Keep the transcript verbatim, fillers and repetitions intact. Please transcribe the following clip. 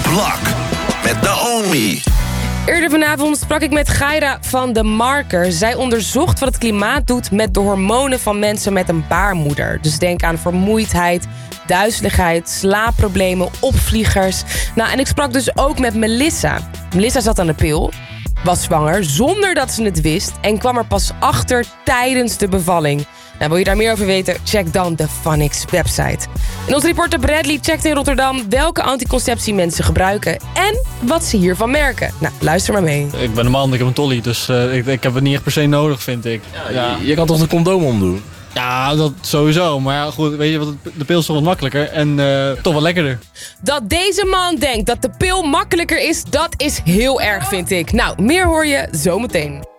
Blak met Naomi. Eerder vanavond sprak ik met Gaira van de Marker. Zij onderzocht wat het klimaat doet met de hormonen van mensen met een baarmoeder. Dus denk aan vermoeidheid, duizeligheid, slaapproblemen, opvliegers. Nou, en ik sprak dus ook met Melissa. Melissa zat aan de pil, was zwanger zonder dat ze het wist en kwam er pas achter tijdens de bevalling. Nou, wil je daar meer over weten? Check dan de Phonics website. En onze reporter Bradley checkt in Rotterdam welke anticonceptie mensen gebruiken en wat ze hiervan merken. Nou, luister maar mee. Ik ben een man, ik heb een tolly, dus uh, ik, ik heb het niet echt per se nodig, vind ik. Ja, ja. Je, je kan toch een condoom omdoen? Ja, dat sowieso. Maar ja, goed, weet je wat, de pil is toch wat makkelijker en uh, toch wat lekkerder. Dat deze man denkt dat de pil makkelijker is, dat is heel erg, vind ik. Nou, meer hoor je zometeen.